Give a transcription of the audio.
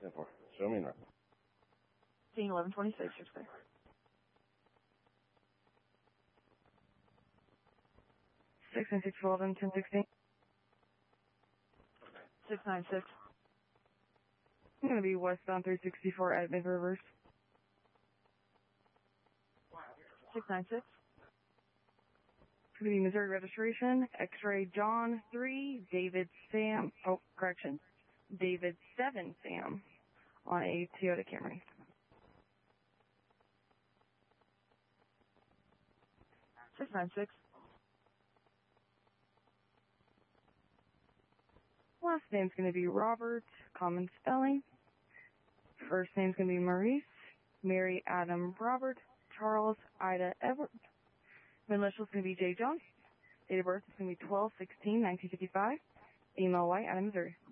10-4. Show me now. 1126, you're clear. 696 Walden, 1016. 696. I'm going to be westbound 364 at mid-reverse. 696. It's going to be Missouri registration, X-ray John 3, David Sam, David 7 Sam on a Toyota Camry. 696. Last name's going to be Robert, common spelling. First name's going to be Maurice, Mary Adam Robert, Charles Ida Edward. My initial's going to be J. John. Date of birth is going to be 12/16/1955. Email white, Adam, Missouri.